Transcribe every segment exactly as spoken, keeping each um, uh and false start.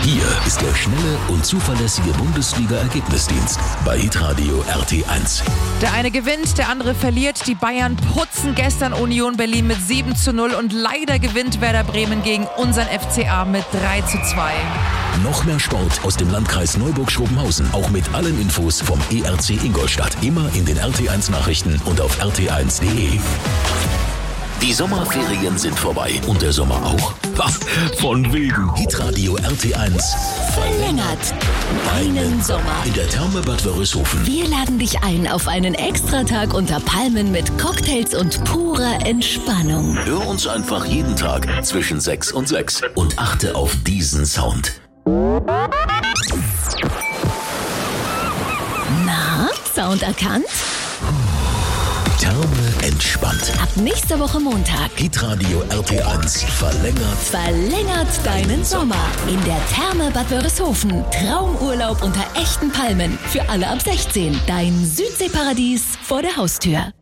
Hier ist der schnelle und zuverlässige Bundesliga-Ergebnisdienst bei Hitradio R T eins. Der eine gewinnt, der andere verliert. Die Bayern putzen gestern Union Berlin mit sieben zu null und leider gewinnt Werder Bremen gegen unseren F C A mit drei zu zwei. Noch mehr Sport aus dem Landkreis Neuburg-Schrobenhausen. Auch mit allen Infos vom E R C Ingolstadt. Immer in den R T eins Nachrichten und auf r t eins punkt d e. Die Sommerferien sind vorbei. Und der Sommer auch. Was? Von wegen. Hitradio R T eins verlängert deinen Sommer in der Therme Bad Wörishofen. Wir laden dich ein auf einen Extratag unter Palmen mit Cocktails und purer Entspannung. Hör uns einfach jeden Tag zwischen sechs und sechs und achte auf diesen Sound. Na, Sound erkannt? Therme entspannt. Ab nächster Woche Montag. Hitradio R T eins verlängert. Verlängert deinen Sommer in der Therme Bad Wörishofen. Traumurlaub unter echten Palmen. Für alle ab sechzehn. Dein Südseeparadies vor der Haustür.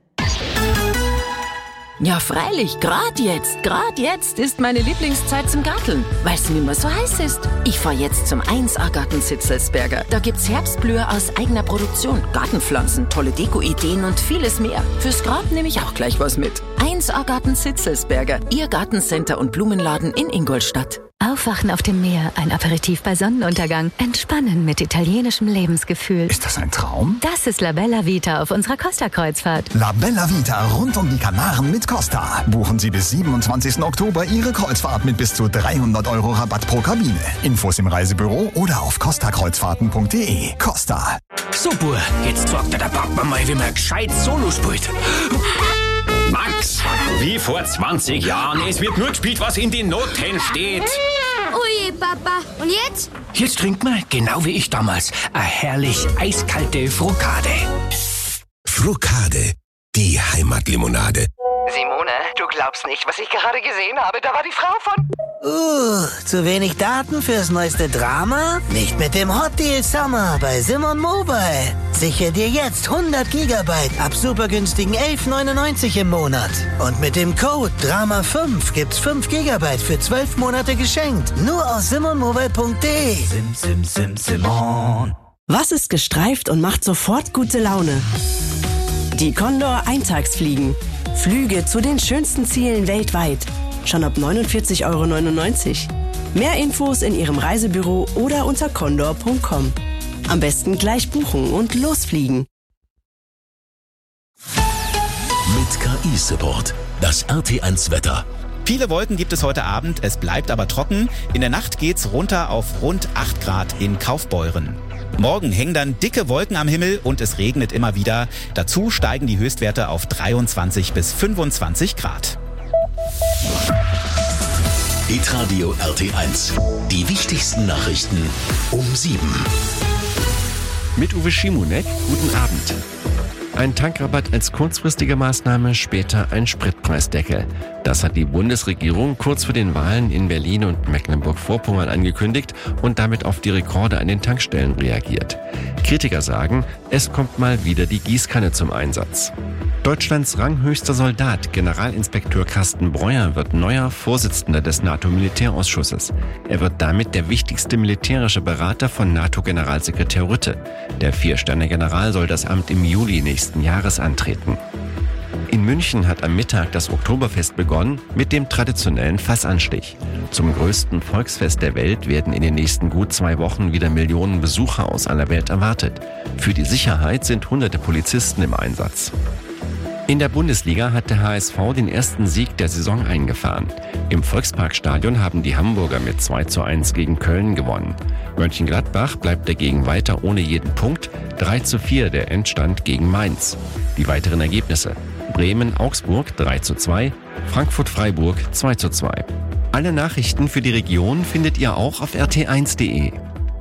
Ja, freilich, gerade jetzt, gerade jetzt ist meine Lieblingszeit zum Garteln, weil es nicht mehr so heiß ist. Ich fahr jetzt zum eins A Garten Zitzelsberger. Da gibt's Herbstblühe aus eigener Produktion, Gartenpflanzen, tolle Deko-Ideen und vieles mehr. Fürs Grab nehme ich auch gleich was mit. eins A Garten Zitzelsberger, Ihr Gartencenter und Blumenladen in Ingolstadt. Aufwachen auf dem Meer, ein Aperitif bei Sonnenuntergang, entspannen mit italienischem Lebensgefühl. Ist das ein Traum? Das ist La Bella Vita auf unserer Costa-Kreuzfahrt. La Bella Vita rund um die Kanaren mit Costa. Buchen Sie bis siebenundzwanzigsten Oktober Ihre Kreuzfahrt mit bis zu dreihundert Euro Rabatt pro Kabine. Infos im Reisebüro oder auf costa kreuzfahrten punkt d e. Costa. Super, jetzt sagt der Papa mal, wie man gescheit Solo spielt. Max, wie vor zwanzig Jahren. Es wird nur gespielt, was in den Noten steht. Ui, Papa. Und jetzt? Jetzt trinkt man, genau wie ich damals, eine herrlich eiskalte Frukade. Frukade, die Heimatlimonade. Simone, du glaubst nicht, was ich gerade gesehen habe. Da war die Frau von... Uh, zu wenig Daten fürs neueste Drama? Nicht mit dem Hot Deal Summer bei Simon Mobile. Sichere dir jetzt hundert Gigabyte ab super günstigen elf neunundneunzig im Monat. Und mit dem Code Drama fünf gibt's fünf Gigabyte für zwölf Monate geschenkt. Nur auf simon mobile punkt d e. Sim, sim, sim, Simon. Was ist gestreift und macht sofort gute Laune? Die Condor Eintagsfliegen. Flüge zu den schönsten Zielen weltweit. Schon ab neunundvierzig Euro neunundneunzig. Mehr Infos in Ihrem Reisebüro oder unter condor punkt com. Am besten gleich buchen und losfliegen. Mit K I-Support. Das R T eins Wetter. Viele Wolken gibt es heute Abend, es bleibt aber trocken. In der Nacht geht's runter auf rund acht Grad in Kaufbeuren. Morgen hängen dann dicke Wolken am Himmel und es regnet immer wieder. Dazu steigen die Höchstwerte auf dreiundzwanzig bis fünfundzwanzig Grad. Hitradio R T eins. Die wichtigsten Nachrichten um sieben. Mit Uwe Schimonek, guten Abend. Ein Tankrabatt als kurzfristige Maßnahme, später ein Spritpreisdeckel. Das hat die Bundesregierung kurz vor den Wahlen in Berlin und Mecklenburg-Vorpommern angekündigt und damit auf die Rekorde an den Tankstellen reagiert. Kritiker sagen, es kommt mal wieder die Gießkanne zum Einsatz. Deutschlands ranghöchster Soldat, Generalinspekteur Carsten Breuer, wird neuer Vorsitzender des NATO-Militärausschusses. Er wird damit der wichtigste militärische Berater von NATO-Generalsekretär Rutte. Der Vier-Sterne-General soll das Amt im Juli nächsten Jahres antreten. In München hat am Mittag das Oktoberfest begonnen mit dem traditionellen Fassanstich. Zum größten Volksfest der Welt werden in den nächsten gut zwei Wochen wieder Millionen Besucher aus aller Welt erwartet. Für die Sicherheit sind hunderte Polizisten im Einsatz. In der Bundesliga hat der H S V den ersten Sieg der Saison eingefahren. Im Volksparkstadion haben die Hamburger mit zwei zu eins gegen Köln gewonnen. Mönchengladbach bleibt dagegen weiter ohne jeden Punkt. drei zu vier der Endstand gegen Mainz. Die weiteren Ergebnisse: Bremen-Augsburg drei zu zwei, Frankfurt-Freiburg zwei zu zwei. Alle Nachrichten für die Region findet ihr auch auf r t eins punkt d e.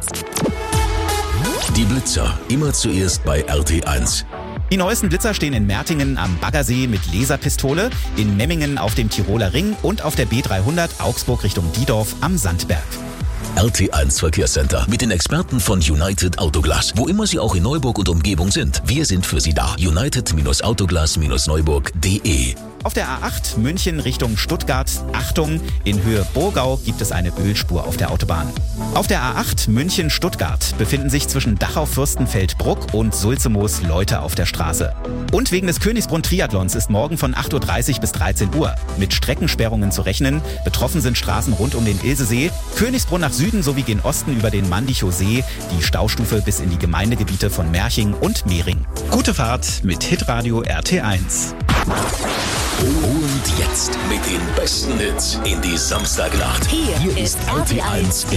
Die Blitzer, immer zuerst bei R T eins. Die neuesten Blitzer stehen in Mertingen am Baggersee mit Laserpistole, in Memmingen auf dem Tiroler Ring und auf der B dreihundert Augsburg Richtung Diedorf am Sandberg. R T eins Verkehrscenter mit den Experten von United Autoglas. Wo immer Sie auch in Neuburg und Umgebung sind, wir sind für Sie da. United Autoglas Neuburg punkt de Auf der A acht München Richtung Stuttgart, Achtung, in Höhe Burgau gibt es eine Ölspur auf der Autobahn. Auf der A acht München Stuttgart befinden sich zwischen Dachau-Fürstenfeldbruck und Sulzemoos Leute auf der Straße. Und wegen des Königsbrunn-Triathlons ist morgen von acht Uhr dreißig bis dreizehn Uhr mit Streckensperrungen zu rechnen. Betroffen sind Straßen rund um den Ilsesee, Königsbrunn nach Süden sowie gen Osten über den Mandichow See, die Staustufe bis in die Gemeindegebiete von Merching und Mehring. Gute Fahrt mit Hitradio R T eins. Und jetzt mit den besten Hits in die Samstagnacht. Hier, Hier ist R T eins